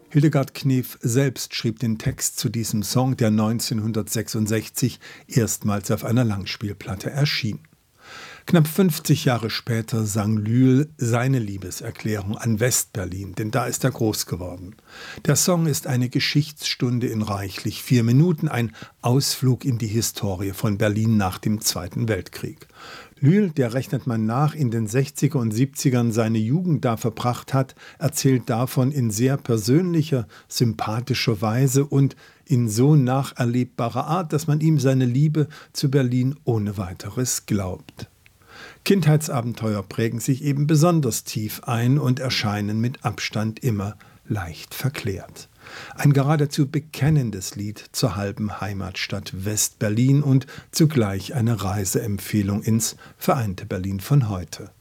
Hildegard Knef selbst schrieb den Text zu diesem Song, der 1966 erstmals auf einer Langspielplatte erschien. Knapp 50 Jahre später sang Lühl seine Liebeserklärung an West-Berlin, denn da ist er groß geworden. Der Song ist eine Geschichtsstunde in reichlich 4 Minuten, ein Ausflug in die Historie von Berlin nach dem Zweiten Weltkrieg. Lühl, der rechnet man nach, in den 60er und 70ern seine Jugend da verbracht hat, erzählt davon in sehr persönlicher, sympathischer Weise und in so nacherlebbarer Art, dass man ihm seine Liebe zu Berlin ohne weiteres glaubt. Kindheitsabenteuer prägen sich eben besonders tief ein und erscheinen mit Abstand immer leicht verklärt. Ein geradezu bekennendes Lied zur halben Heimatstadt West-Berlin und zugleich eine Reiseempfehlung ins vereinte Berlin von heute.